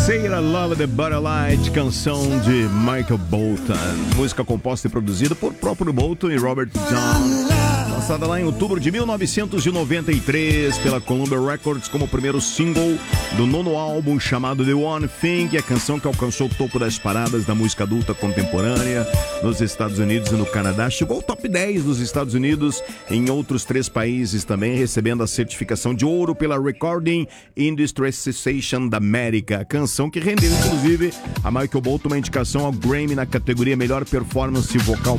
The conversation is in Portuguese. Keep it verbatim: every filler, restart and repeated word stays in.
Say I Love the Butterlight, canção de Michael Bolton, música composta e produzida por próprio Bolton e Robert John, lançada lá em outubro de mil novecentos e noventa e três pela Columbia Records como primeiro single do nono álbum chamado The One Thing, a canção que alcançou o topo das paradas da música adulta contemporânea nos Estados Unidos e no Canadá, chegou ao top dez dos Estados Unidos e em outros três países também, recebendo a certificação de ouro pela Recording Industry Association da América, a canção que rendeu inclusive a Michael Bolton uma indicação ao Grammy na categoria Melhor Performance Vocal